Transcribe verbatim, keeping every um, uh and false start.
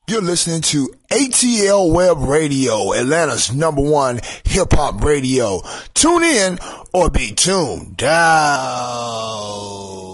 You're listening to A T L Web Radio, Atlanta's number one hip-hop radio. Tune in or be tuned out.